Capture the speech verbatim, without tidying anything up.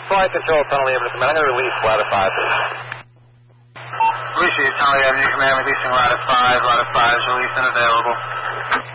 Flight Control, Tunnel Avenue Command. I'm going to release ladder five. Appreciate Tunnel Avenue Command, releasing ladder five. Ladder five is released and available.